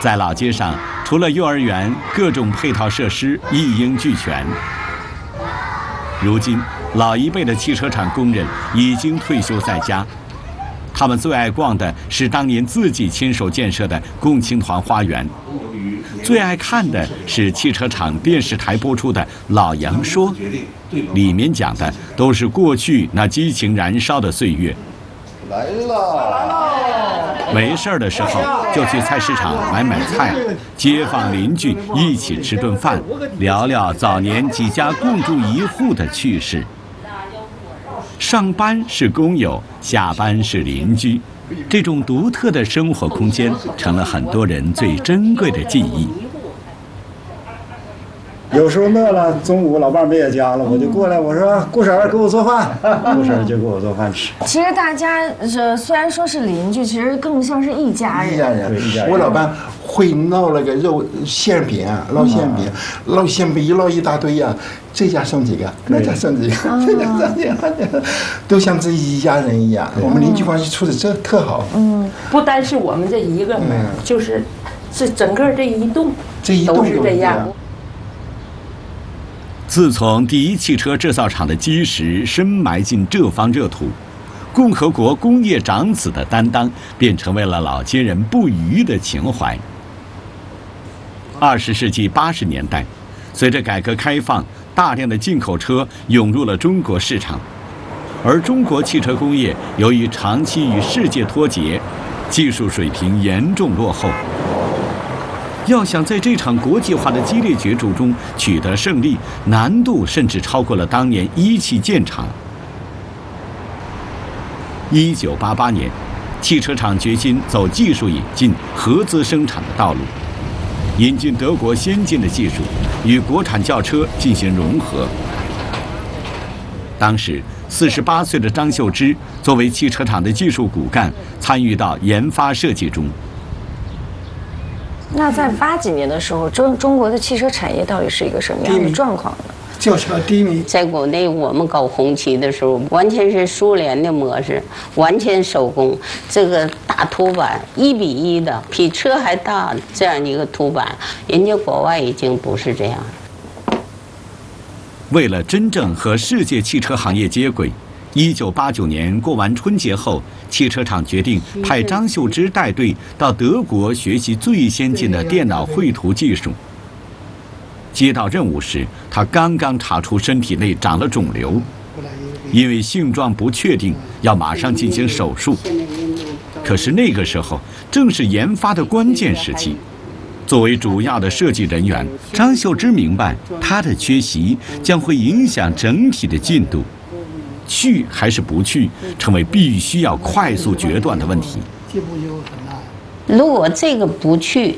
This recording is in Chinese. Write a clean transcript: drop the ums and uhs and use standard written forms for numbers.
在老街上，除了幼儿园，各种配套设施一应俱全。如今，老一辈的汽车厂工人已经退休在家，他们最爱逛的是当年自己亲手建设的共青团花园，最爱看的是汽车厂电视台播出的《老杨说》，里面讲的都是过去那激情燃烧的岁月。 来了。 没事儿的时候就去菜市场买菜，街坊邻居一起吃顿饭，聊聊早年几家共住一户的趣事。上班是工友，下班是邻居，这种独特的生活空间成了很多人最珍贵的记忆。 有时候饿了，中午老伴没在家了，我就过来，我说顾婶儿给我做饭，顾婶儿就给我做饭吃。 其实大家虽然说是邻居，其实更像是一家人。 一家人。我老伴会烙那个肉馅饼啊，烙馅饼，烙馅饼一烙一大堆呀，这家剩几个，那家剩几个，这家剩几个，都像自己一家人一样。我们邻居关系处的特好。 不单是我们这一个门，就是整个这一栋都是这样。 自从第一汽车制造厂的基石深埋进这方热土，共和国工业长子的担当便成为了老街人不渝的情怀。20世纪80年代，随着改革开放，大量的进口车涌入了中国市场，而中国汽车工业由于长期与世界脱节，技术水平严重落后。要想在这场国际化的激烈角逐中取得胜利，难度甚至超过了当年一汽建厂。1988年，汽车厂决心走技术引进、合资生产的道路，引进德国先进的技术，与国产轿车进行融合。当时48岁的张秀芝作为汽车厂的技术骨干，参与到研发设计中。 那在80几年的时候，中国的汽车产业到底是一个什么样的状况呢？ 轿车低迷。 在国内，我们搞红旗的时候，完全是苏联的模式，完全手工。这个大凸板1比1的，比车还大，这样一个凸板，人家国外已经不是这样。 为了真正和世界汽车行业接轨，1989年过完春节后，汽车厂决定派张秀芝带队到德国学习最先进的电脑绘图技术。接到任务时，他刚刚查出身体内长了肿瘤，因为性状不确定，要马上进行手术。可是那个时候正是研发的关键时期，作为主要的设计人员，张秀芝明白他的缺席将会影响整体的进度。去还是不去，成为必须要快速决断的问题。 如果这个不去，